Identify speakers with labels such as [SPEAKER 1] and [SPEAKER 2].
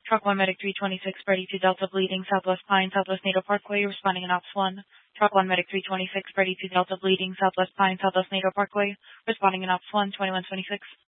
[SPEAKER 1] Truck 1 Medic 326, Brady 2 Delta bleeding, Southwest Pine, Southwest NATO Parkway, responding in Ops 1. Truck 1 Medic 326, Brady 2 Delta bleeding, Southwest Pine, Southwest NATO Parkway, responding in Ops 1, 2126.